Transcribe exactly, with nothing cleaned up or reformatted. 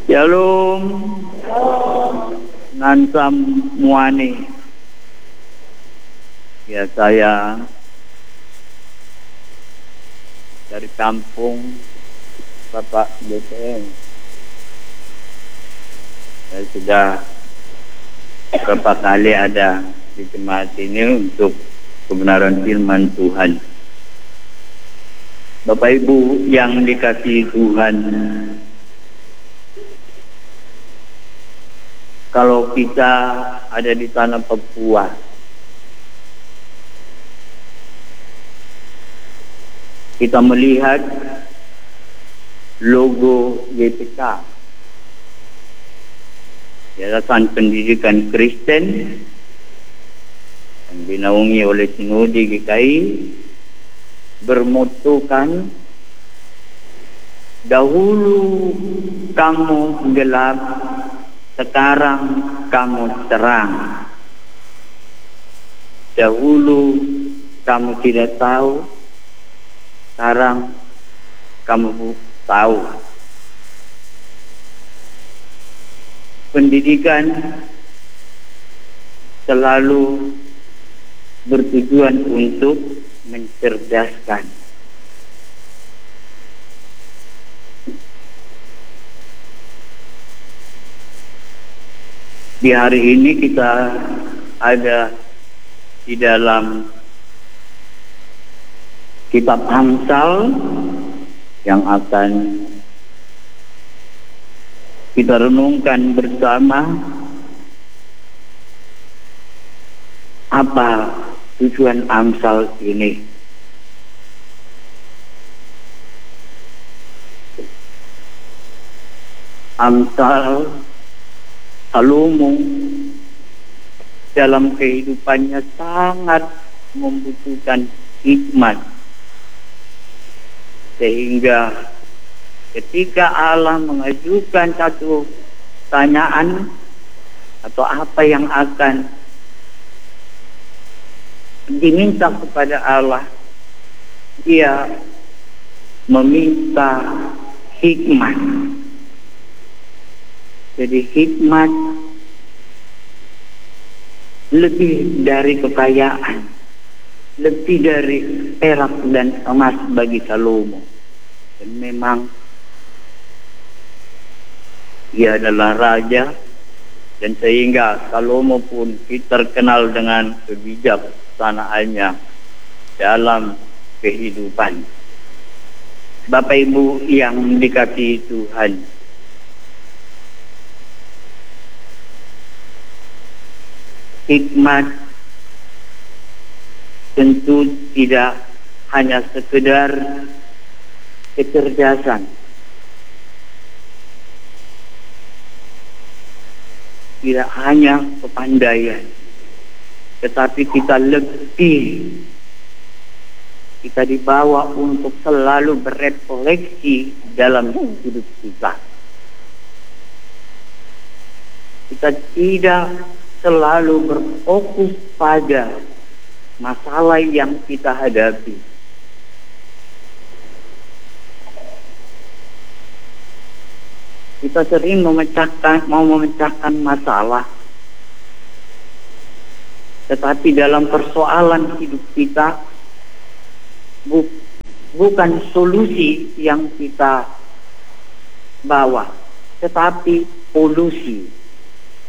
Shalom. Nansam Muani. Ya, saya dari kampung Bapak B P M. Saya sudah beberapa kali ada di jemaat ini untuk kebenaran firman Tuhan. Bapak Ibu yang dikasihi Tuhan, kalau kita ada di tanah Papua, kita melihat logo Y P K, Yayasan Pendidikan Kristen yang dinaungi oleh Sinode G K I, bermotokan dahulu kamu gelap, sekarang kamu terang. Dahulu kamu tidak tahu, sekarang kamu tahu. Pendidikan selalu bertujuan untuk mencerdaskan. Di hari ini kita ada di dalam kitab Amsal yang akan kita renungkan bersama. Apa tujuan Amsal ini? Amsal Salomo dalam kehidupannya sangat membutuhkan hikmat, sehingga ketika Allah mengajukan satu pertanyaan atau apa yang akan diminta kepada Allah, dia meminta hikmat. Jadi hikmat lebih dari kekayaan, lebih dari perak dan emas bagi Salomo. Dan memang ia adalah raja, dan sehingga Salomo pun terkenal dengan kebijaksanaannya dalam kehidupan. Bapak Ibu yang dikasihi Tuhan, hikmat tentu tidak hanya sekedar kecerdasan, tidak hanya kepandaian, tetapi kita lebih, kita dibawa untuk selalu berefleksi dalam hidup kita. Kita tidak selalu berfokus pada masalah yang kita hadapi. Kita sering memecahkan, mau memecahkan masalah, tetapi dalam persoalan hidup kita bu, bukan solusi yang kita bawa, tetapi polusi.